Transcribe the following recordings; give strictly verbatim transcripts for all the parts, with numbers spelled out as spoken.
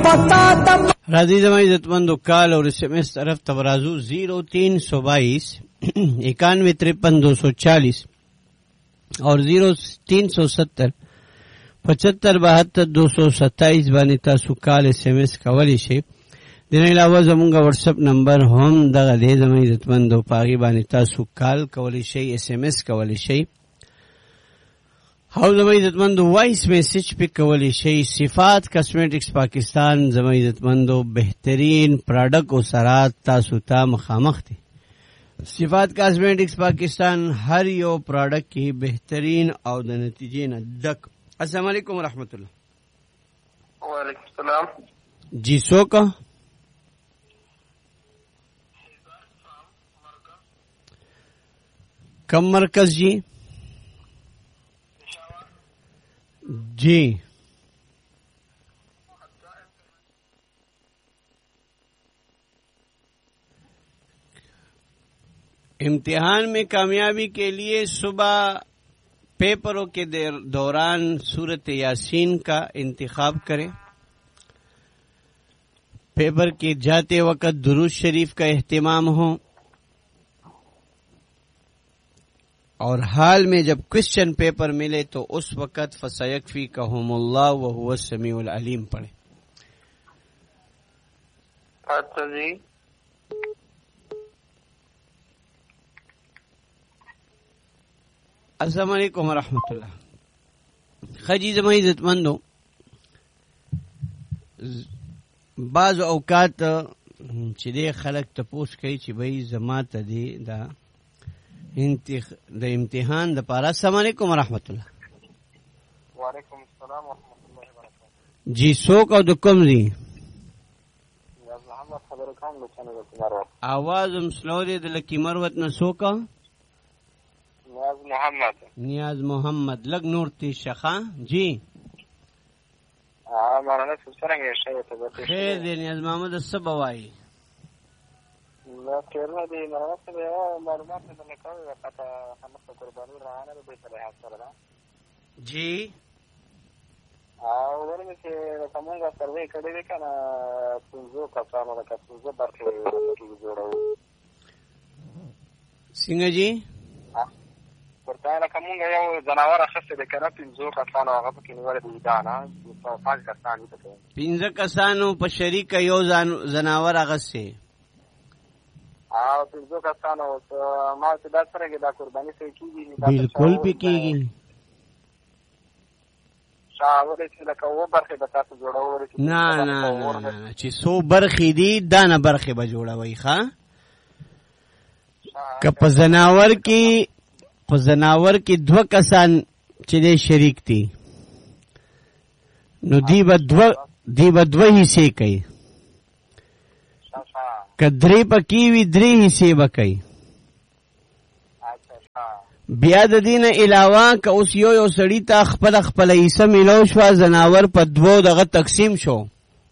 राजी जमाई जतमंदो काल और एसएमएस तरफ तबराजू जीरो तीन सौ बाईस इक्यानवे तिरपन दो सौ चालीस और जीरो तीन सौ सत्तर पचहत्तर बहत्तर दो सौ सत्ताईस बानी तासु काल एसएमएस कवली शे दिन अलावा जमुंगा व्हाट्सएप नंबर हम दगा दे जमाई जतमंदो पागी बानी तासु काल कवली शे एसएमएस कवली शे हाउ जमाई जतमंदो वॉइस मैसेज पे कवली शे सिफात कॉस्मेटिक्स पाकिस्तान जमाई जतमंदो बेहतरीन प्रोडक्ट और सरात तासुता मखामख थे सिफात कॉस्मेटिक्स पाकिस्तान हर यो प्रोडक्ट की बेहतरीन और नतीजे न डक। अस्सलाम वालेकुम रहमतुल्लाह। वालेकुम सलाम जी सो का कम मरकज जी जी इम्तिहान में कामयाबी के लिए सुबह पेपरों के दौरान सूरत यासीन का इंतखाब करें। पेपर के जाते वक्त दुरूद शरीफ का एहतिमाम हो और हाल में जब क्वेश्चन पेपर मिले तो उस वक्त फसयकफी कहमुल्लाह व हुवा समीउल अलीम पढ़े। अच्छा जी। अस्सलाम वालेकुम रहमतुल्लाह। खजी जमाई इज्जतमंदो बाज औकात چې دې خلک تپوس کوي چې بھئی زما ته دې دا د امتحان د پاره. السلام علیکم ورحمت الله. وعلیکم السلام ورحمت الله وبرکاته. جی څوک او د کوم دی؟ نیاز محمد خبرې کوم د چنه د مروت. आवाज هم سلو دی د لکی مروت نه څوک؟ نیاز محمد. نیاز محمد لګ نور تی شخا جی. ها مولانا څنګه یې شوی ته؟ خیر دی نیاز محمد سبا وای. لا کېرنه دی مولانا څه یو معلومات نه نکوي پته هم څه قرباني روانه ده به ته حاصل ده. جی. او ورنه چې کومه سروې کړې ده کنه څنګه کسانو د کسانو برخه جوړو. څنګه جی؟ ورته لکه مونږ یو ځناور اخیستی دی که نه پنځو کسانو هغه پکې نیولی دی دا نه پنځ کسان دي پکې. پنځه کسانو په شریکه یو ځناور اخیستی او پنځو کسانو ما چې دا څرنګې دا قرباني پرې کېږي بلکل پې کېږي. ولې چې لکه اووه برخې به تاسو جوړولی نه نه نه چې څو برخې دي دا نه برخې به جوړوئ ښه. که په ځناور کې په ځناور کې دوه کسان چې دی شریک دي نو دی به دوه دی به دوه حصې کوي. که درې پکې وي درې حصې به کوي. بیا د دې نه علاوه که اوس یو یو سړي ته خپله خپله حصه میلاو شوه ځناور په دوو دغه تقسیم شو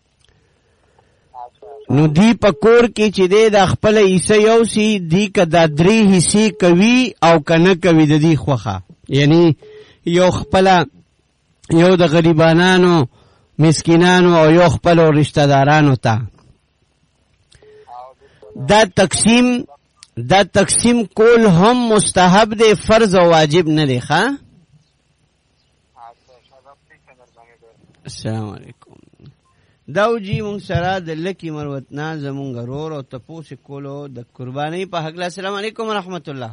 نو دی په کور کې چې دی د خپله حصه یوسي دی که دا درې حصې کوي او که نه کوي د دې خوښه یعنی یو خپله یو د غریبانانو مسکینانو او یو خپلو رشته دارانو ته دا تقسیم دا تقسیم کول هم مستحب دی فرض او واجب نه دی ښه. السلام علیکم. داو جی مونږ سره د لکی مروتنا زمونږ رور او تپوس کولو د قربانی په حق. السلام علیکم ورحمت الله.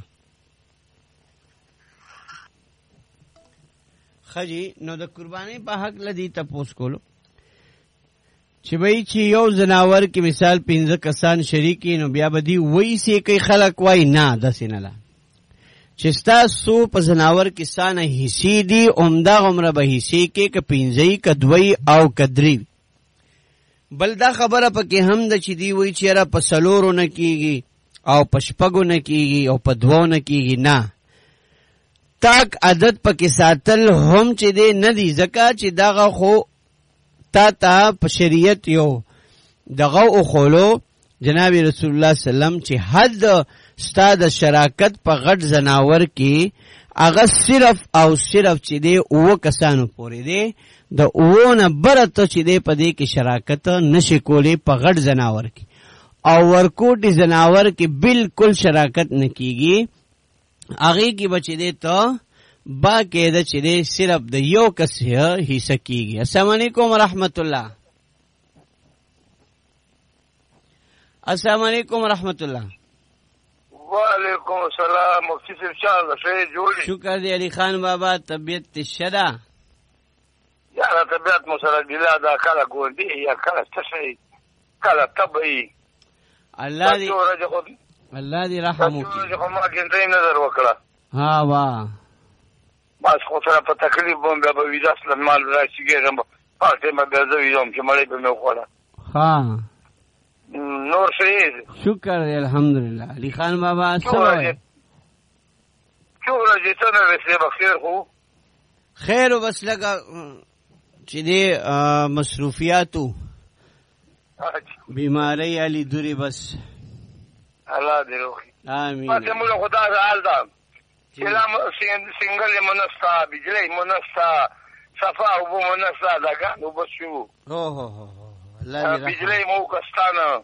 خجی نو د قربانی په حق لدی تپوس کولو چې بھئی چې یو زناور کې مثال پنځه کسان شریکی نو بیا به دی وایي سې کوي خلک وایي نه داسې نه ده چې ستاسو په زناور کې سانه حصې دي همدغومره به حصې کې که پنځه که دوی او که درې. بل دا خبره پکې هم ده چې دی وایي چې یاره په څلورو نه کېږي او په شپږو نه کېږي او په دوو نه کېږي. نه تاک عدد پکې ساتل هم چې دی نه دی ځکه چې دغه خو تا تا په شریعت یو دغه اخولو جناب رسول الله سلام چې حد ستا د شراکت په غټ زناور کې هغه صرف او صرف چې دی اوه کسانو پورې دی د اوونه برته چې دی په دې کې شراکت نشي کولی په غټ زناور کې، او ورکوټي زناور کې بالکل شراکت نه کیږي. هغې کې به چې دی ته با قاعده چې دی صرف د یو کس حصہ کیږي. السلام علیکم ورحمت الله. السلام علیکم ورحمت الله. وعلیکم السلام. مفتی صاحب شاء الله جوړی. شکر دی علی خان بابا. طبیعت شدا یاره طبیعت مو سره ګیلا دا کله ګوندی یا کله تشي کله تبعی. الله دې الله دې رحم وکړي. خو ما ګنټې نظر وکړه. ها وا بس خو سره په تکلیف باندې به ویزا سلام مال راشيږم پاتې ما به زه ویوم چې مړې به مې وخوړه. ها نور شهید. شکر دی الحمدلله. علی خان بابا سلام. چوره دې څنګه وسه بخیر خو خیر وبس لگا چې دې مصروفیاتو بیماری علی دوری بس الله دې روخي. آمین. پاتې موږ خدا حال دا سلام سنگل منستا بجلی منستا صفا او منستا دغه نو بشو. او هو هو الله دې بجلی مو کستانه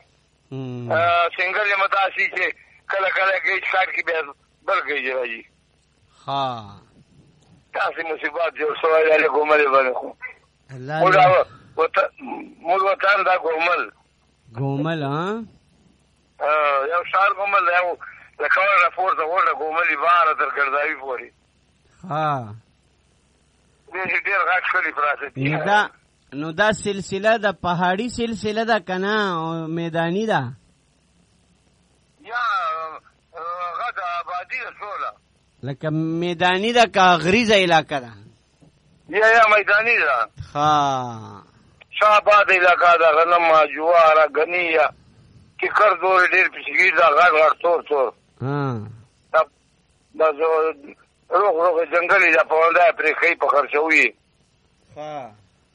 سنگل متاسی چې کله کله گیټ کاټ کې به بلګي راځي. ها تاسو مصیبت جوړ شوی دی کومل باندې خو الله موږ وته موږ وته دا کومل کومل ها یو شار کومل یو لکه راپور دا ورته کومل بار تر ګرځاوي پوري. ها دې ډېر غاښ کړی پراته نو دا نو دا سلسله د پهاړی سلسله ده کنه او میدانی ده یا غدا آبادی رسوله لکه میدانی ده که غریزه علاقه ده یا یا میدانی ده. ها شاباد علاقه ده غنم جوار غنیه کی کر دور ډېر پښګی دا غاړ غاړ تور تور. ها دا زه روغ روغ جنگلی دا په ولدا پرې خې په خرچوي. ها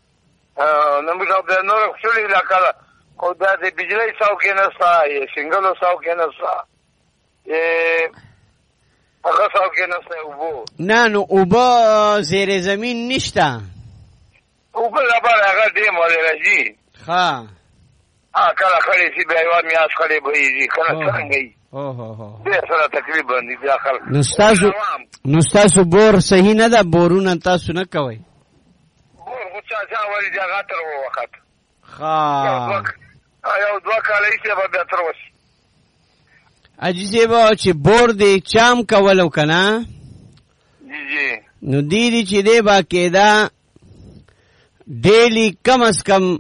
نو موږ په نور خپل علاقه کو دا د بجلی څاو کې نه ستا یې سنگلو څاو کې نه ستا یې هغه څاو کې نه ستا وبو نه نو اوبه زیر زمین نشته. اوبه لپاره هغه دې مول راځي. ها ا کله خړې سي به یو میاش خړې به یې کله څنګه یې او هو هو دې سره تقریبا دې داخل. نو تاسو نو تاسو بور صحیح نه ده بورونه تاسو نه کوي. بور چا چا ولې دا غاتر وو وخت. ها یو دوه کاله یې به به تر وس اجازه به چې بور دې چام کولو کنه جی جی نو دې دې چې دې با کېدا ډیلی کم از کم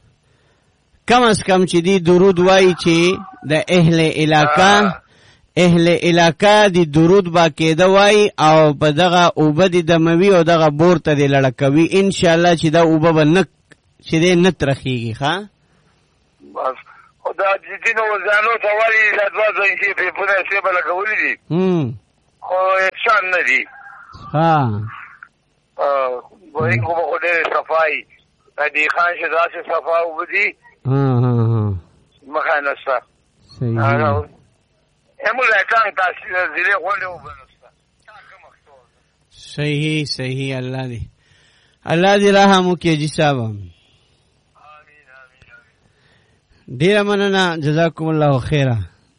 کم از کم چې دی درود وای چې د اهل علاقه اهل علاقه دی درود با کېده وای او په دغه اوبه دی دموي او دغه بور ته دی لړکوي ان شاء الله چې دا اوبه به نه چې دی نه ترخیږي. ښا بس خدا دې نو ځانو ته وایي دا دوه ځای چې په پوره څه بل کولې دي هم خو شان نه دي. ها ا وایي کومه خو دې صفای دې خان شه داسې صفا وبدي. ها ها ها مخانسته صحیح ها همو لکان تاسو زیره غونډه وبنسته صحیح صحیح. الله دې الله دې رحم وکړي جی صاحب. امين امين. ډیر مننه جزاکم الله خیره.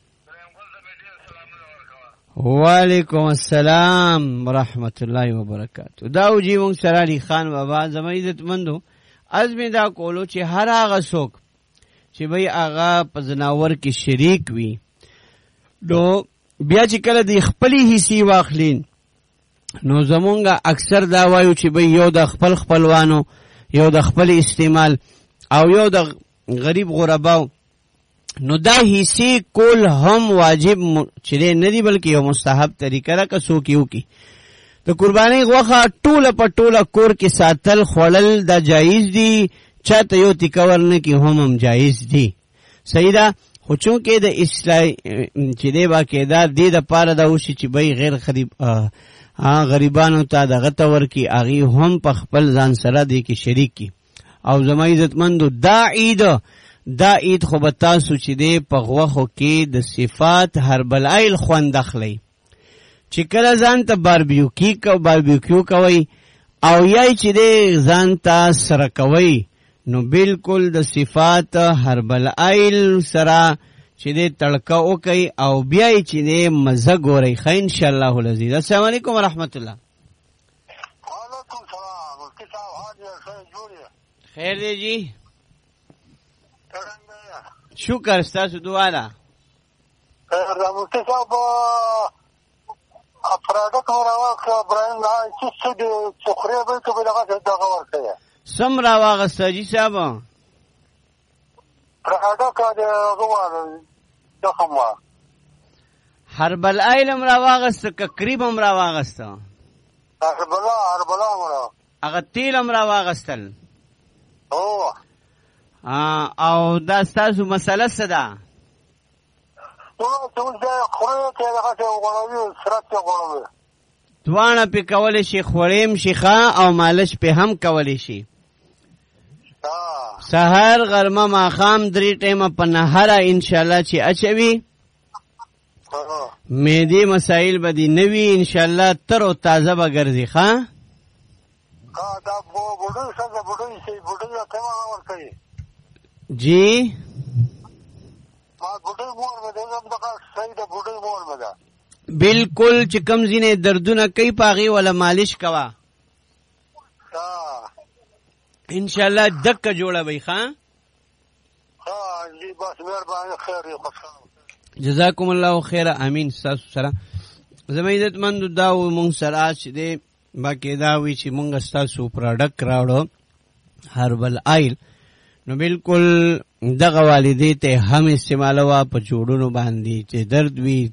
وعلیکم السلام ورحمت الله وبرکاتہ. دا وجي مونږ سره علي خان بابا زما عزت مندو ازمه دا کولو چې هر هغه څوک چې بھئی هغه په زناور کې شریک وي نو بیا چې کله د خپلې حصې واخلین نو زمونږه اکثر دا وایو چې بھئی یو د خپل خپلوانو یو د خپل استعمال او یو د غریب غرباو نو دا حصې کول هم واجب چې نه دی بلکې یو مستحب طریقه ده که څوک یو کی. د قربانی غوښه ټوله په ټوله کور کې ساتل خوړل دا جایز دي چاته یو تکور نه کې هم هم جایز دي. صحیح ده خو چونکې د اصلاح چې دی با کېدا دې دپاره دا وشي چې بی غیر غریب غریبانو ته دغه ته ورکي هغې هم په خپل ځان سره دې کې شریک کي. او زما عزتمندو دا عید دا عید خو به تاسو چې دی په غوښو کې د صفات هربلایل خوند اخلی چې کله ځان ته باربیوکی کو باربیکیو کوئ او یای چې دې ځان ته سره کوي نو بالکل د صفات هربل آیل سره چې دې تړکه وکي او بیا چې دې مزه ګوري خیر ان شاء الله العزیز. السلام علیکم ورحمت الله. وعلیکم السلام. مفتی صاحب حال یې جوړه خیر دی جی شکر ستاسو دعا ده. خیر ده مفتی صاحب پراډکټ راواخله ابراهیم چې څه دي څخرې به که به دغه دغه ورکوي سم راواغسته جي صاحب پراډکټ د هغه واله زخم وه هربل آیل هم راواغسته که کریب هم راواغسته هربلا هربلا هم هغه تیل هم راواغستل هو او دا ستاسو مسله څه ده؟ دواړه پې کولی شي خوړیم شي ښه او مالش پې هم کولی شي. سهار غرمه ماښام درې ټیمه په نهره انشاءالله چې اچوي معدې مسایل به دې نه وي انشاءالله تر او تازه به ګرځي ښه. جی بالکل چې کم ځینې دردونه کوي پاغي ولا مالش کوا انشاءالله دکه جوړه وي ښا. جزاکم الله خیر امین. تاسو سره زما عزت مند دا و مونږ سره چې دې باقی دا وی چې مونږ تاسو پروډکټ راوړو هربل آیل نو بالکل دغه والدې ته هم استعمالوا په جوړونو باندې چې درد وي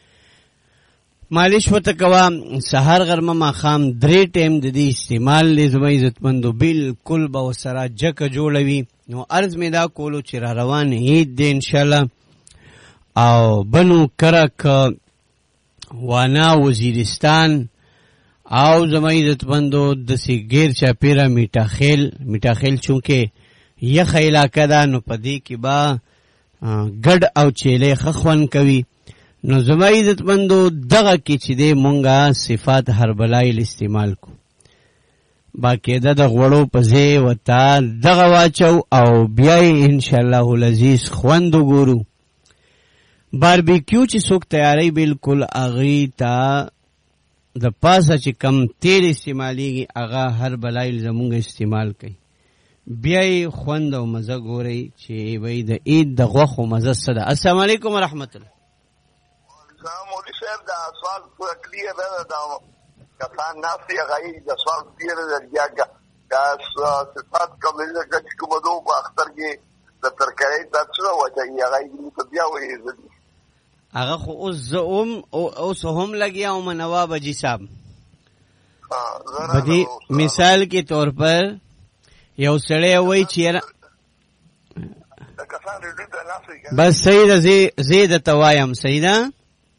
مالش وته کوا سحر غرمه ماښام درې ټیم د دې استعمال لې زما عزتمندو بالکل به ورسره جکه جوړوي. نو عرض مې دا کولو چې را روان عید دی انشاءالله او بنو کرک وانا وزیرستان او زما عزتمندو داسې ګیر چاپېره میټا خیل میټا خیل چونکې یخ علاقه ده نو په دې کې به ګډ او چیلې ښه خوند کوي. نو زما عزتمندو دغه کې چې دی مونږه صفات هربلایل استعمال کو باقاعده د غوړو په ځای ورته دغه واچو او بیا یې انشاءالله العزیز خوند وګورو. باربیکیو چې څوک تیاری بالکل هغې ته د پاسه چې کم تیل استعمالیږي هغه هربلایل زمونږ استعمال کوي بیا یې خوند او مزه ګورئ چې وایي د عید د غوښو مزه څه ده. السلام علیکم ورحمت الله. مولوي صاحب دا سوال پوره کلیر ده دا کسان ناست دي هغه د سوال کلیر ده بیا دا صفات کومې ده چې کومه دو په اختر کې د ترکارۍ دا څه وجه یې هغه یې ته بیا وایي هغه خو اوس زه هم اوس هم لګیا وم نواب حاجي صاحب بدی مثال کے طور پر یو سړی وایي چې بس صحیح ده زه درته وایم صحیح ده.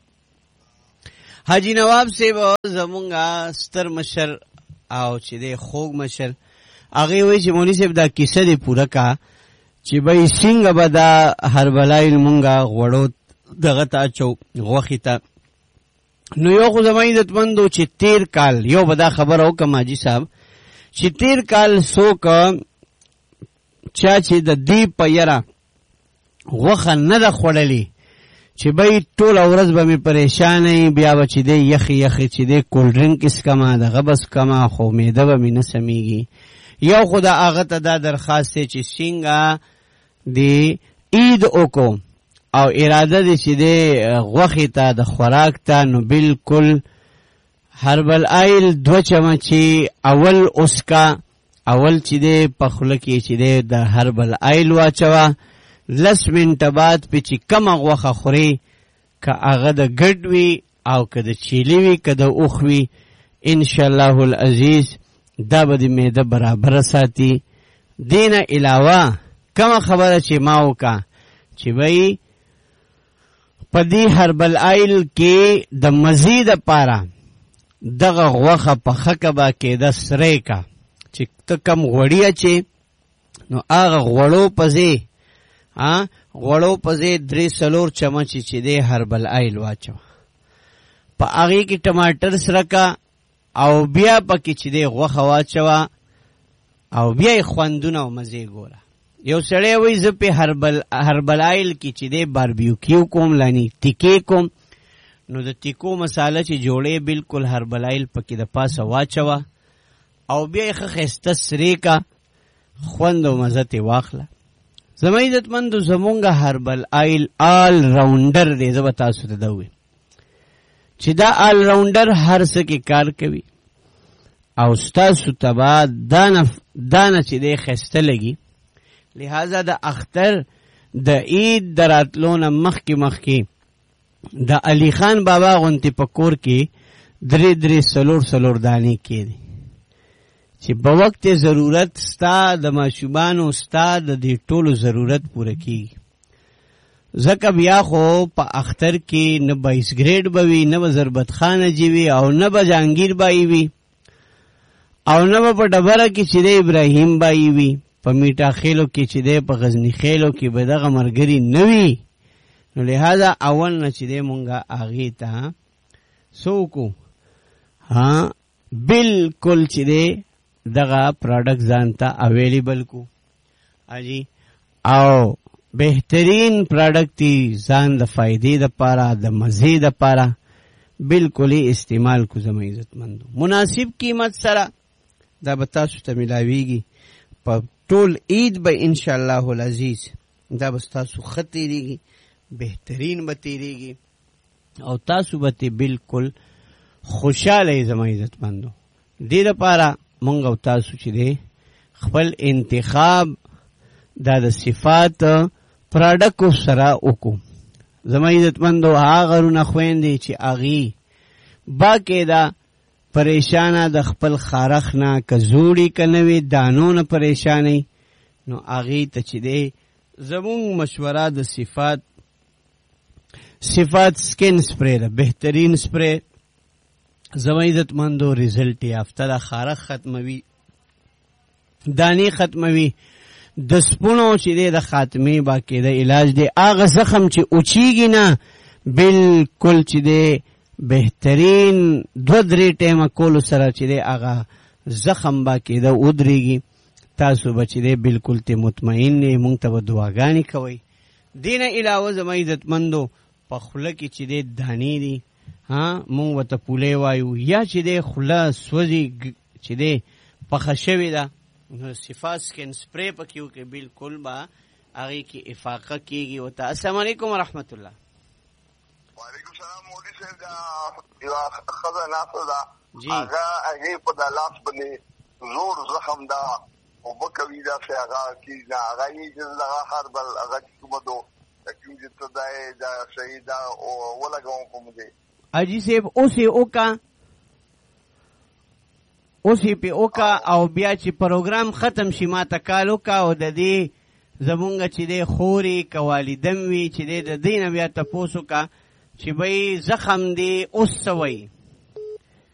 حاجی نواب صاحب زمونږه ستر مشر او چې دی خوږ مشر هغې وایي چې مولوي صاحب دا کیسه دې پوره کا چې بی څنګه به دا هربلایل مونږه غوړو دغه ته اچو غوښې ته. نو یو خو زما عزتمندو چې تیر کال یو به دا خبره وکړم حاجي صاحب چې تیر کال څوک چا چې د دې په یره غوښه نه ده خوړلې چې بی ټوله ورځ به مې پریشانه بیا به چې دی یخې یخې چې دی کولډ ډرنک اسکمه دغه به سکمه خو معده به مې نه سمیږي. یو خو د هغه ته دا درخواست دی چې څنګه د عید وکړو او اراده دی چې دی غوښې ته د خوراک ته نو بالکل هربل آیل دو چمچې اول اسکا اول چې دی په خوله کې چې دی د هربل آیل واچوه لس منټه بعد پې چې کمه غوښه خورې که هغه د ګډ وي او که د چیلي وي که د اوښ وي انشاءالله العزیز دا به د معده برابره ساتي. دې نه علاوه کمه خبره چې ما وکړه چې بی په دې هربل آیل کې د مزید پاره دغه غوښه په خکه به کېده سری کا چې ته کم غوړي اچې نو هغه غوړو په ځای غوړو په ځای درې څلور چمچې چې دی هربل آیل واچوه په هغې کې ټماټر سره کا او بیا پکې چې دی غوښه واچوه او بیا یې خوندونه او مزې ګوره. یو سړی وایي زه پې هربل هربلایل کې چې دی باربیوکیو کوم لانی تیکې کوم، نو د تیکو مساله چې جوړې بالکل هربلایل پکې د پاسه واچوه او بیا یې ښه ښایسته سرې کا، خوند او مزه ترې واخله. زما عزتمندو زمونږ هربل آیل آل راونډر دی، زه به تاسو ته دا ووایم چې دا آل راونډر هر څه کې کار کوي او ستاسو ته به دانه چې دی ښایسته لګي. لہذا د اختر د عید د راتلو نه مخکې مخکې د علی خان بابا غونتې په کور کې درې درې څلور څلور دانې کېدي چې په وخت ضرورت ستا د ماشومانو ستا د دې ټولو ضرورت پوره کېږي. ځکه بیا خو په اختر کې نه بایس ګریډ به وي، نه به ضربت خان اجي وي او نه به جهانګیر بایي وي او نه به په ډبره کې چې دی ابراهیم بایي وي، په میټا خیلو کې چې دی په غزني خیلو کې به دغه ملګري نه وي. نو لہذا اول نه چې دی مونږه هغې ته څه وکړو، ها بالکل چې دی دغه پراډکټ ځان ته اویلیبل کو اجي او بهترین پراډکټ دی ځان د فائدې دپاره د مزې دپاره بالکل یې استعمال کو. زما عزتمندو مناسب قیمت سره دا به تاسو ته ملاویږي په ټول عید به انشاءالله العزیز دا به ستاسو ښه تېرېږي، بهترین به تېرېږي او تاسو به ترې بالکل خوشحاله یې. زما عزتمندو دې دپاره مونږ او تاسو چې دی خپل انتخاب دا د صفات پراډکټو سره وکړو. زما عزتمندو هغه غرونه خویندې چې هغې باقاعده پریشانه د خپل خارخ نه که زوړي که نوې دانو نه پریشانې، نو هغې ته چې دی زمونږ مشوره د صفات صفات سکن سپری ده، بهترین سپری. زما عزتمندو ریزلټ یافته ده، خارخ ختموي، دانې ختموي، د سپونو چې دی د خاتمې باقاعده علاج دی. هغه زخم چې اوچیږي نه بالکل چې دی بهترین دو درې ټیمه کولو سره چې دی هغه زخم باقاعده ودرېږي. تاسو به چې دی بالکل ته مطمئن یې، مونږ ته به دعاګانې کوئ. دې نه علاوه زما عزتمندو په خوله کې چې دی دانې دي، ها مونږ ورته پولې وایو، یا چې دی خوله سوځي چې دی پخه شوې ده، نو صفات سکن سپری پکې وکړئ، بالکل به هغې کې افاقه کېږي ورته. السلام علیکم ورحمت الله. وعلیکم السلام. مولوي صاحب دا یوه ښځه ناسته ده، جی هغه هغې په دا لاس باندې زور زخم ده، اوبه کوي داسې هغه کېږي نه، هغه یې دغه هربل هغه چې کومه دو کوم چې ته دا یې دا صحیح دا ولګوم په موږ حاجي صاحب اوس یې وکړه، اوس یې پې وکړه او بیا چې پروګرام ختم شي ما ته کال وکړه او د دې زمونږ چې دی خورې که والدم وي چې دی د دې نه بیا تپوس وکړه چې بی زخم دی اوس څه وایي.